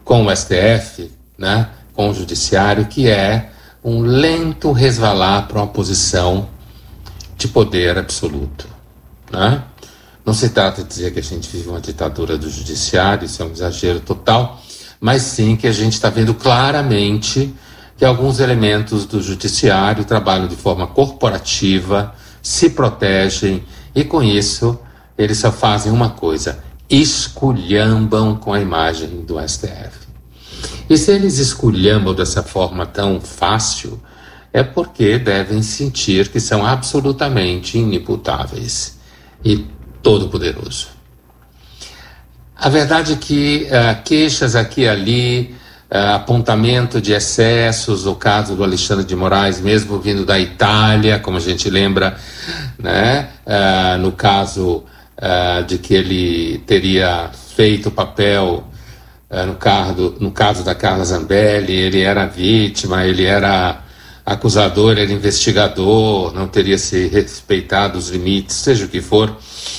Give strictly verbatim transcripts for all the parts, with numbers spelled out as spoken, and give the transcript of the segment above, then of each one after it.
com o S T F, né, com o judiciário, que é um lento resvalar para uma posição de poder absoluto, né? Não se trata de dizer que a gente vive uma ditadura do judiciário, isso é um exagero total, mas sim que a gente está vendo claramente que alguns elementos do judiciário trabalham de forma corporativa, se protegem e com isso eles só fazem uma coisa: esculhambam com a imagem do S T F. E se eles esculhambam dessa forma tão fácil, é porque devem sentir que são absolutamente inimputáveis e todo-poderoso. A verdade é que uh, queixas aqui e ali, uh, apontamento de excessos, o caso do Alexandre de Moraes, mesmo vindo da Itália, como a gente lembra, né? Uh, no caso uh, de que ele teria feito o papel, uh, no, caso, no caso da Carla Zambelli, ele era vítima, ele era acusador, ele era investigador, não teria se respeitado os limites, seja o que for.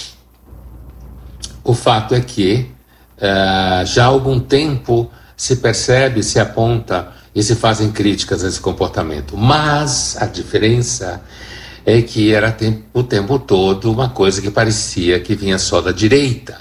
O fato é que uh, já há algum tempo se percebe, se aponta e se fazem críticas a esse comportamento. Mas a diferença é que era tempo, o tempo todo uma coisa que parecia que vinha só da direita.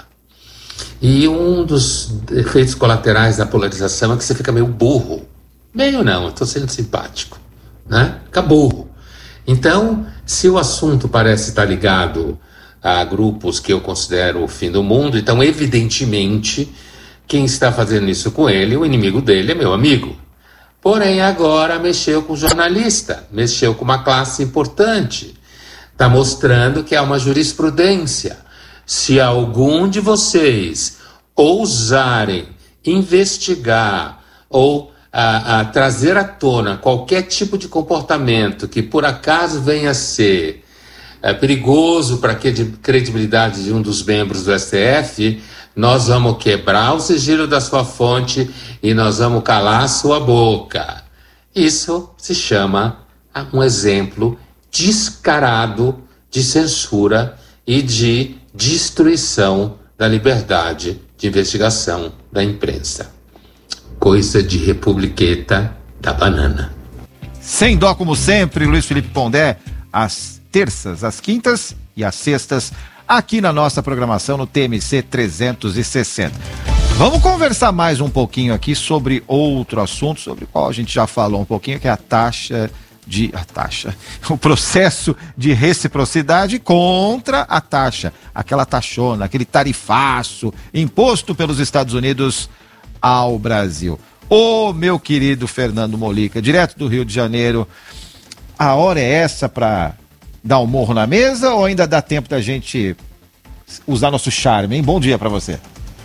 E um dos efeitos colaterais da polarização é que você fica meio burro. Meio não, eu estou sendo simpático, né? Fica burro. Então, se o assunto parece estar ligado a grupos que eu considero o fim do mundo, então evidentemente quem está fazendo isso com ele, o inimigo dele é meu amigo. Porém agora mexeu com jornalista, mexeu com uma classe importante, está mostrando que há uma jurisprudência. Se algum de vocês ousarem investigar ou a, a trazer à tona qualquer tipo de comportamento que por acaso venha a ser é perigoso para a credibilidade de um dos membros do S T F, nós vamos quebrar o sigilo da sua fonte e nós vamos calar a sua boca. Isso se chama um exemplo descarado de censura e de destruição da liberdade de investigação da imprensa. Coisa de republiqueta da banana. Sem dó como sempre, Luiz Felipe Pondé, as terças, as quintas e as sextas, aqui na nossa programação no T M C trezentos e sessenta. Vamos conversar mais um pouquinho aqui sobre outro assunto, sobre o qual a gente já falou um pouquinho, que é a taxa de... a taxa, o processo de reciprocidade contra a taxa, aquela taxona, aquele tarifaço imposto pelos Estados Unidos ao Brasil. Ô, meu querido Fernando Molica, direto do Rio de Janeiro, a hora é essa para dar um morro na mesa ou ainda dá tempo da gente usar nosso charme, hein? Bom dia para você.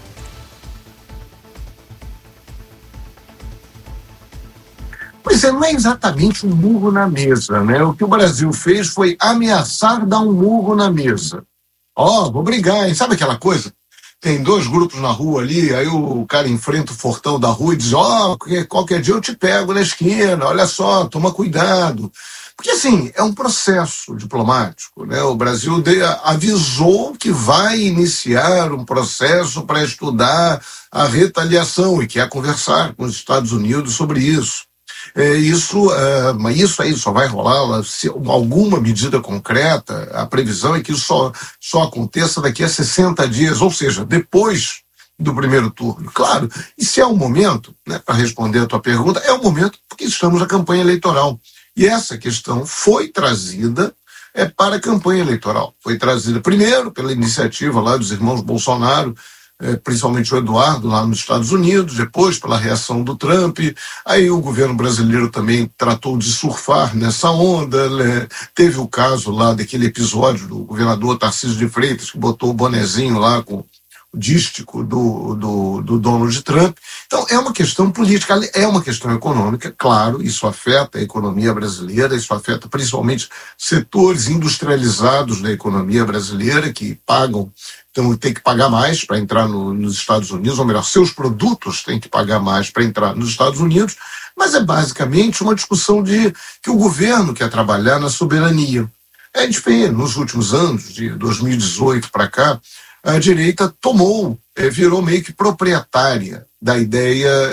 Pois é, não é exatamente um murro na mesa, né? O que o Brasil fez foi ameaçar dar um murro na mesa. Ó, oh, vou brigar, hein? Sabe aquela coisa? Tem dois grupos na rua ali, aí o cara enfrenta o portão da rua e diz, ó, oh, qualquer dia eu te pego na esquina, olha só, toma cuidado. Porque, assim, é um processo diplomático, né? O Brasil de, avisou que vai iniciar um processo para estudar a retaliação e quer conversar com os Estados Unidos sobre isso. É, isso, é, isso aí só vai rolar se alguma medida concreta. A previsão é que isso só, só aconteça daqui a sessenta dias, ou seja, depois do primeiro turno. Claro, e se é o momento, né, para responder a tua pergunta, é o momento porque estamos na campanha eleitoral. E essa questão foi trazida é, para a campanha eleitoral. Foi trazida primeiro pela iniciativa lá dos irmãos Bolsonaro, é, principalmente o Eduardo lá nos Estados Unidos, depois pela reação do Trump. Aí o governo brasileiro também tratou de surfar nessa onda, né? Teve o caso lá daquele episódio do governador Tarcísio de Freitas, que botou o bonezinho lá com dístico do, do, do Donald Trump. Então é uma questão política, é uma questão econômica, claro, isso afeta a economia brasileira, isso afeta principalmente setores industrializados da economia brasileira que pagam, então tem que pagar mais para entrar no, nos Estados Unidos, ou melhor, seus produtos têm que pagar mais para entrar nos Estados Unidos, mas é basicamente uma discussão de que o governo quer trabalhar na soberania. É diferente, nos últimos anos, de dois mil e dezoito para cá, a direita tomou, virou meio que proprietária da ideia